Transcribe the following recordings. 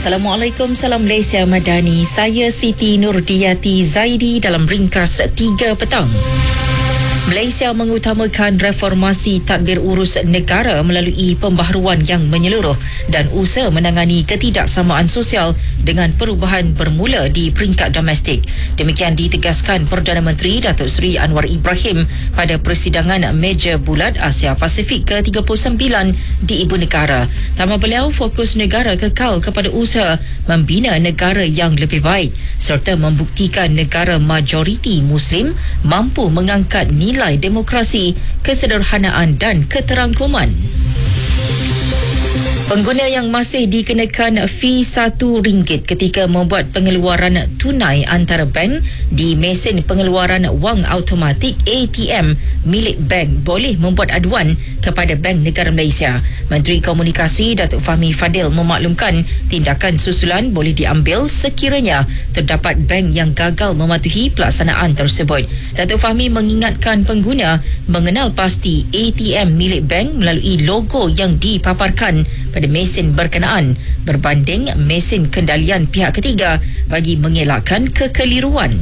Assalamualaikum, salam Malaysia Madani. Saya Siti Nurdiyati Zaidi dalam ringkas 3 petang. Malaysia mengutamakan reformasi tadbir urus negara melalui pembaharuan yang menyeluruh dan usaha menangani ketidaksamaan sosial dengan perubahan bermula di peringkat domestik. Demikian ditegaskan Perdana Menteri Datuk Seri Anwar Ibrahim pada persidangan Meja Bulat Asia Pasifik ke-39 di Ibu Negara. Tambah beliau, fokus negara kekal kepada usaha membina negara yang lebih baik serta membuktikan negara majoriti Muslim mampu mengangkat nilai demokrasi, kesederhanaan dan keterangkuman. Pengguna yang masih dikenakan fee RM1 ketika membuat pengeluaran tunai antara bank di mesin pengeluaran wang automatik ATM milik bank boleh membuat aduan kepada Bank Negara Malaysia. Menteri Komunikasi Datuk Fahmi Fadil memaklumkan tindakan susulan boleh diambil sekiranya terdapat bank yang gagal mematuhi pelaksanaan tersebut. Datuk Fahmi mengingatkan pengguna mengenal pasti ATM milik bank melalui logo yang dipaparkan pada mesin berkenaan berbanding mesin kendalian pihak ketiga bagi mengelakkan kekeliruan.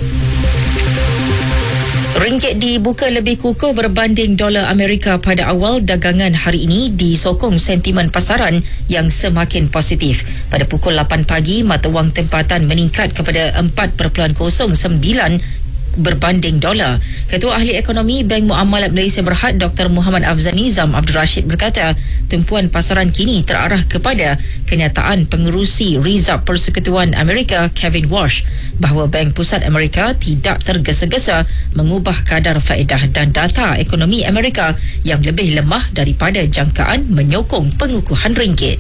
Ringgit dibuka lebih kukuh berbanding dolar Amerika pada awal dagangan hari ini disokong sentimen pasaran yang semakin positif. Pada pukul 8 pagi, mata wang tempatan meningkat kepada 4.09 berbanding dolar. Ketua Ahli Ekonomi Bank Muamalat Malaysia Berhad Dr. Muhammad Afzal Nizam Abdul Rashid berkata, tumpuan pasaran kini terarah kepada kenyataan pengerusi Rizab Persekutuan Amerika Kevin Walsh bahawa Bank Pusat Amerika tidak tergesa-gesa mengubah kadar faedah dan data ekonomi Amerika yang lebih lemah daripada jangkaan menyokong pengukuhan ringgit.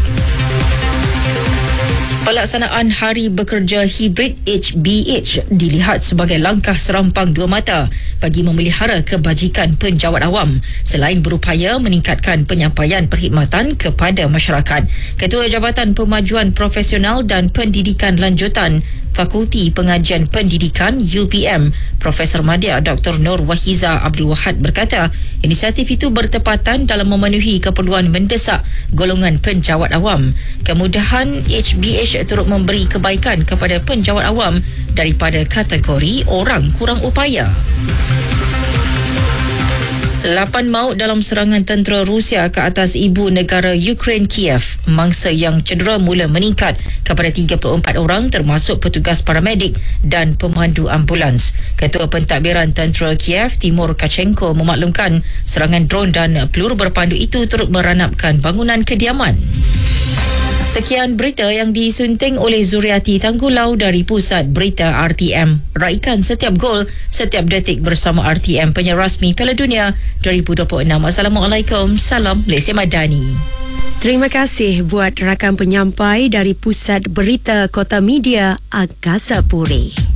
Pelaksanaan Hari Bekerja Hibrid HBH dilihat sebagai langkah serampang dua mata bagi memelihara kebajikan penjawat awam selain berupaya meningkatkan penyampaian perkhidmatan kepada masyarakat. Ketua Jabatan Pemajuan Profesional dan Pendidikan Lanjutan Fakulti Pengajian Pendidikan UPM, Profesor Madya Dr. Nur Wahiza Abdul Wahad berkata, inisiatif itu bertepatan dalam memenuhi keperluan mendesak golongan penjawat awam. Kemudahan HBH turut memberi kebaikan kepada penjawat awam daripada kategori orang kurang upaya. 8 maut dalam serangan tentera Rusia ke atas ibu negara Ukraine Kiev. Mangsa yang cedera mula meningkat kepada 34 orang termasuk petugas paramedik dan pemandu ambulans. Ketua Pentadbiran Tentera Kiev Timur Kachenko memaklumkan serangan dron dan peluru berpandu itu turut meranapkan bangunan kediaman. Sekian berita yang disunting oleh Zuriati Tanggulau dari Pusat Berita RTM. Raikan setiap gol, setiap detik bersama RTM, penyiar rasmi Piala Dunia 2026. Assalamualaikum, salam Malaysia Madani. Terima kasih buat rakan penyampai dari Pusat Berita Kota Media Angkasa Puri.